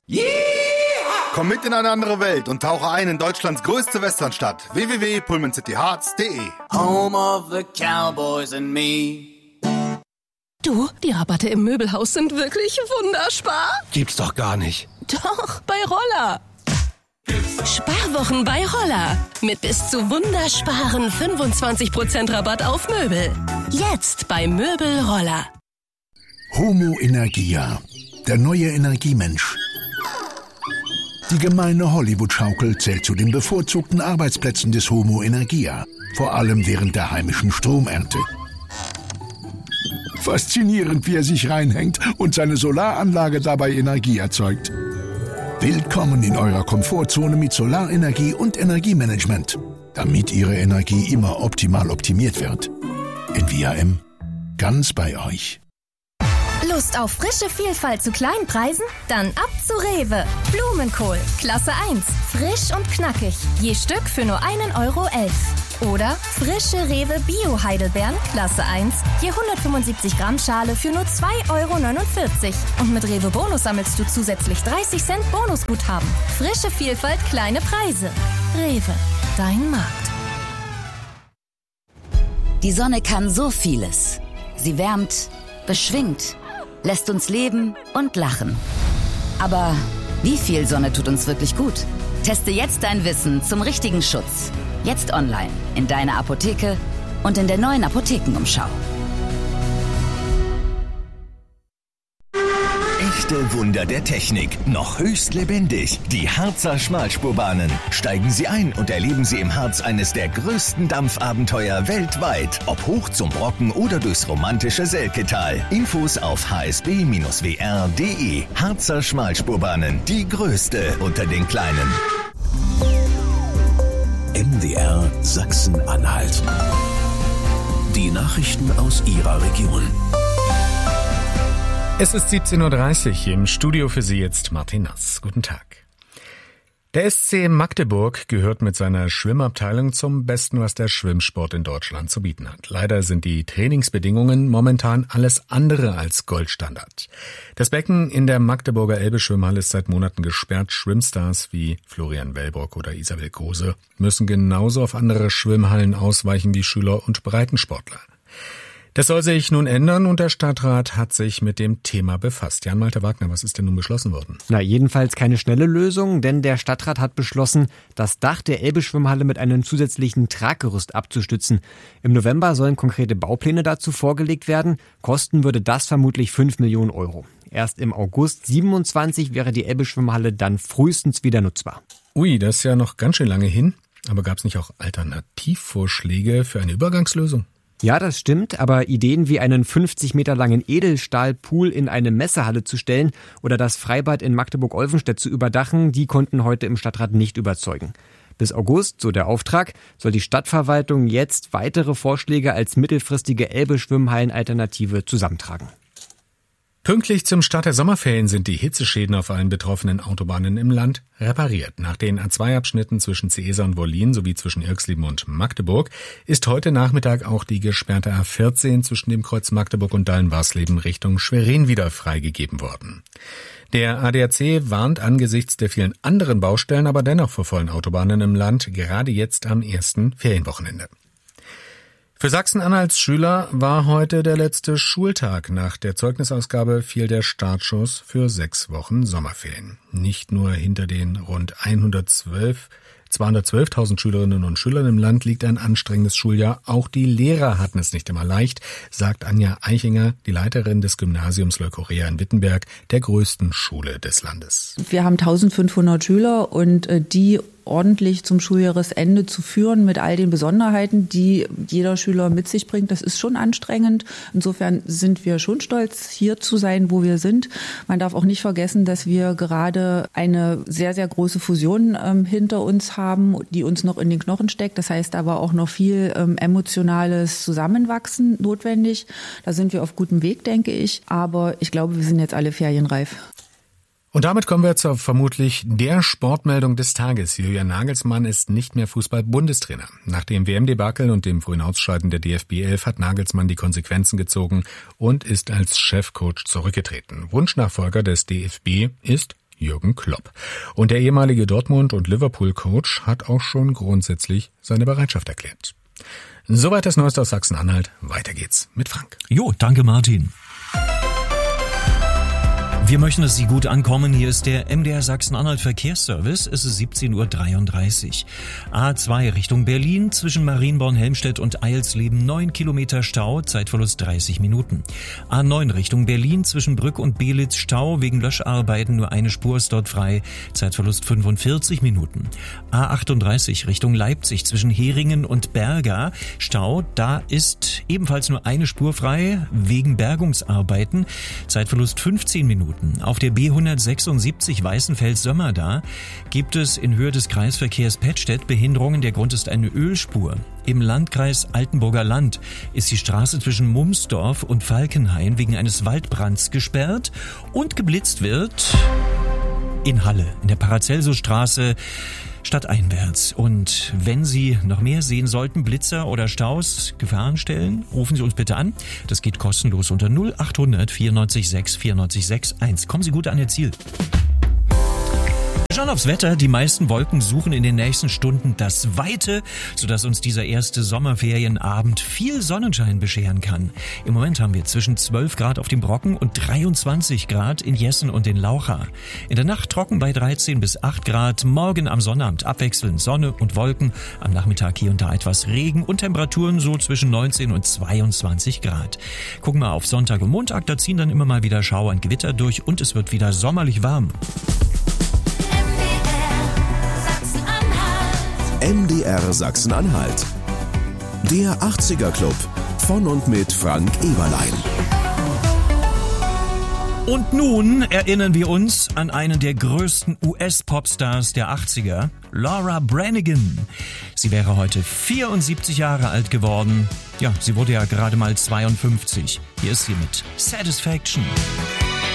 Komm mit in eine andere Welt und tauche ein in Deutschlands größte Westernstadt. www.pullmancityhearts.de. Home of the Cowboys and me. Du, die Rabatte im Möbelhaus sind wirklich wunderspar. Gibt's doch gar nicht. Doch, bei Roller. Sparwochen bei Roller. Mit bis zu wundersparen 25% Rabatt auf Möbel. Jetzt bei Möbel Roller. Homo Energia, der neue Energiemensch. Die gemeine Hollywood-Schaukel zählt zu den bevorzugten Arbeitsplätzen des Homo Energia, vor allem während der heimischen Stromernte. Faszinierend, wie er sich reinhängt und seine Solaranlage dabei Energie erzeugt. Willkommen in eurer Komfortzone mit Solarenergie und Energiemanagement, damit Ihre Energie immer optimal optimiert wird. In VRM, ganz bei euch. Lust auf frische Vielfalt zu kleinen Preisen? Dann ab zu Rewe. Blumenkohl, Klasse 1, frisch und knackig, je Stück für nur 1,11 €. Oder frische Rewe Bio-Heidelbeeren, Klasse 1, je 175 Gramm Schale für nur 2,49 €. Und mit Rewe Bonus sammelst du zusätzlich 30 Cent Bonusguthaben. Frische Vielfalt, kleine Preise. Rewe, dein Markt. Die Sonne kann so vieles. Sie wärmt, beschwingt, lässt uns leben und lachen. Aber wie viel Sonne tut uns wirklich gut? Teste jetzt dein Wissen zum richtigen Schutz. Jetzt online, in deiner Apotheke und in der neuen Apothekenumschau. Echte Wunder der Technik, noch höchst lebendig. Die Harzer Schmalspurbahnen. Steigen Sie ein und erleben Sie im Harz eines der größten Dampfabenteuer weltweit. Ob hoch zum Brocken oder durchs romantische Selketal. Infos auf hsb-wr.de. Harzer Schmalspurbahnen, die größte unter den kleinen. MDR Sachsen-Anhalt. Die Nachrichten aus Ihrer Region. Es ist 17:30 Uhr, im Studio für Sie jetzt Martin Nass. Guten Tag. Der SC Magdeburg gehört mit seiner Schwimmabteilung zum Besten, was der Schwimmsport in Deutschland zu bieten hat. Leider sind die Trainingsbedingungen momentan alles andere als Goldstandard. Das Becken in der Magdeburger Elbe-Schwimmhalle ist seit Monaten gesperrt. Schwimmstars wie Florian Wellbrock oder Isabel Kose müssen genauso auf andere Schwimmhallen ausweichen wie Schüler und Breitensportler. Das soll sich nun ändern und der Stadtrat hat sich mit dem Thema befasst. Jan-Malte Wagner, was ist denn nun beschlossen worden? Jedenfalls keine schnelle Lösung, denn der Stadtrat hat beschlossen, das Dach der Elbe-Schwimmhalle mit einem zusätzlichen Traggerüst abzustützen. Im November sollen konkrete Baupläne dazu vorgelegt werden. Kosten würde das vermutlich 5 Millionen €. Erst im August 27 wäre die Elbe-Schwimmhalle dann frühestens wieder nutzbar. Ui, das ist ja noch ganz schön lange hin. Aber gab es nicht auch Alternativvorschläge für eine Übergangslösung? Ja, das stimmt, aber Ideen wie einen 50 Meter langen Edelstahlpool in eine Messehalle zu stellen oder das Freibad in Magdeburg-Olvenstedt zu überdachen, die konnten heute im Stadtrat nicht überzeugen. Bis August, so der Auftrag, soll die Stadtverwaltung jetzt weitere Vorschläge als mittelfristige Elbe-Schwimmhallen-Alternative zusammentragen. Pünktlich zum Start der Sommerferien sind die Hitzeschäden auf allen betroffenen Autobahnen im Land repariert. Nach den A2-Abschnitten zwischen Ceesa und Wollin sowie zwischen Irxleben und Magdeburg ist heute Nachmittag auch die gesperrte A14 zwischen dem Kreuz Magdeburg und Dallen-Warsleben Richtung Schwerin wieder freigegeben worden. Der ADAC warnt angesichts der vielen anderen Baustellen aber dennoch vor vollen Autobahnen im Land, gerade jetzt am ersten Ferienwochenende. Für Sachsen-Anhalts Schüler war heute der letzte Schultag. Nach der Zeugnisausgabe fiel der Startschuss für 6 Wochen Sommerferien. Nicht nur hinter den rund 212.000 Schülerinnen und Schülern im Land liegt ein anstrengendes Schuljahr. Auch die Lehrer hatten es nicht immer leicht, sagt Anja Eichinger, die Leiterin des Gymnasiums Leukorea in Wittenberg, der größten Schule des Landes. Wir haben 1500 Schüler und die ordentlich zum Schuljahresende zu führen mit all den Besonderheiten, die jeder Schüler mit sich bringt. Das ist schon anstrengend. Insofern sind wir schon stolz, hier zu sein, wo wir sind. Man darf auch nicht vergessen, dass wir gerade eine sehr, sehr große Fusion hinter uns haben, die uns noch in den Knochen steckt. Das heißt aber auch noch viel emotionales Zusammenwachsen notwendig. Da sind wir auf gutem Weg, denke ich. Aber ich glaube, wir sind jetzt alle ferienreif. Und damit kommen wir zur vermutlich der Sportmeldung des Tages. Julian Nagelsmann ist nicht mehr Fußball-Bundestrainer. Nach dem WM-Debakel und dem frühen Ausscheiden der DFB 11 hat Nagelsmann die Konsequenzen gezogen und ist als Chefcoach zurückgetreten. Wunschnachfolger des DFB ist Jürgen Klopp. Und der ehemalige Dortmund- und Liverpool-Coach hat auch schon grundsätzlich seine Bereitschaft erklärt. Soweit das Neueste aus Sachsen-Anhalt. Weiter geht's mit Frank. Jo, danke Martin. Wir möchten, dass Sie gut ankommen. Hier ist der MDR Sachsen-Anhalt Verkehrsservice. Es ist 17:33 Uhr. A2 Richtung Berlin zwischen Marienborn-Helmstedt und Eilsleben 9 Kilometer Stau, Zeitverlust 30 Minuten. A9 Richtung Berlin zwischen Brück und Belitz Stau wegen Löscharbeiten, nur eine Spur ist dort frei, Zeitverlust 45 Minuten. A38 Richtung Leipzig zwischen Heringen und Berga Stau, da ist ebenfalls nur eine Spur frei wegen Bergungsarbeiten, Zeitverlust 15 Minuten. Auf der B176 Weißenfels-Sömmerda gibt es in Höhe des Kreisverkehrs Pettstedt Behinderungen. Der Grund ist eine Ölspur. Im Landkreis Altenburger Land ist die Straße zwischen Mumsdorf und Falkenhain wegen eines Waldbrands gesperrt und geblitzt wird in Halle, in der Paracelsusstraße stadteinwärts. Und wenn Sie noch mehr sehen sollten, Blitzer oder Staus, Gefahrenstellen, rufen Sie uns bitte an. Das geht kostenlos unter 0800 94 6 94 61. Kommen Sie gut an Ihr Ziel. Schauen aufs Wetter. Die meisten Wolken suchen in den nächsten Stunden das Weite, sodass uns dieser erste Sommerferienabend viel Sonnenschein bescheren kann. Im Moment haben wir zwischen 12 Grad auf dem Brocken und 23 Grad in Jessen und in Laucha. In der Nacht trocken bei 13 bis 8 Grad. Morgen am Sonnabend abwechselnd Sonne und Wolken. Am Nachmittag hier und da etwas Regen und Temperaturen so zwischen 19 und 22 Grad. Gucken wir auf Sonntag und Montag. Da ziehen dann immer mal wieder Schauer und Gewitter durch und es wird wieder sommerlich warm. MDR Sachsen-Anhalt. Der 80er Club von und mit Frank Eberlein. Und nun erinnern wir uns an einen der größten US-Popstars der 80er, Laura Branigan. Sie wäre heute 74 Jahre alt geworden. Ja, sie wurde ja gerade mal 52. Hier ist sie mit Satisfaction.